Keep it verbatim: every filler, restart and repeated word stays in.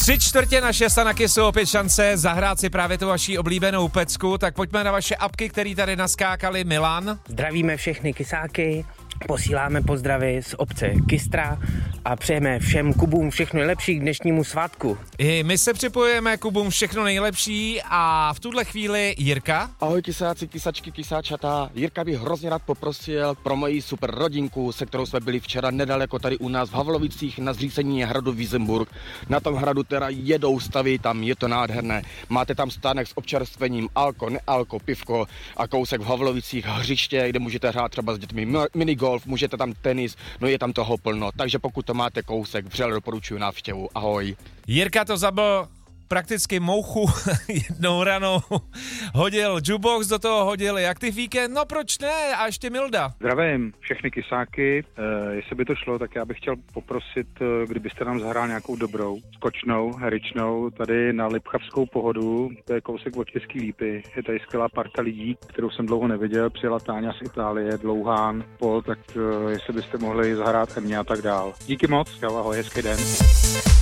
Tři čtvrtě na šest a na Kissu opět šance zahrát si právě tu vaší oblíbenou pecku, tak pojďme na vaše apky, které tady naskákaly. Milan. Zdravíme všechny kysáky, posíláme pozdravy z obce Kystra a přejeme všem Kubům všechno nejlepší k dnešnímu svátku. I my se připojujeme Kubům všechno nejlepší a v tuhle chvíli Jirka. Ahoj kysáci, kysačky, kysáčata. Jirka bych hrozně rád poprosil pro moji super rodinku, se kterou jsme byli včera nedaleko tady u nás v Havlovicích na zřícení hradu Wiesenburg. Na tom hradu teda jedou stavy, tam je to nádherné. Máte tam stánek s občerstvením, alko, nealko, pivko a kousek v Havlovicích hřiště, kde můžete hrát třeba s dětmi minigolf, můžete tam tenis, no je tam toho plno. Takže pokud to máte kousek, vřele doporučuji návštěvu. Ahoj. Jirka to zabil prakticky mouchu jednou ranou. Hodil jukebox, do toho hodil jak ty víkend, no proč ne? A ještě Milda. Zdravím všechny kysáky, e, jestli by to šlo, tak já bych chtěl poprosit, e, kdybyste nám zahrál nějakou dobrou, skočnou, heričnou, tady na Lipchavskou pohodu, to je kousek od Český Lípy, je tady skvělá parta lidí, kterou jsem dlouho neviděl, přijela Táňa z Itálie, Dlouhán, Pol, tak e, jestli byste mohli zahrát Emě a tak dál. Díky moc, čau, ahoj, hezký den.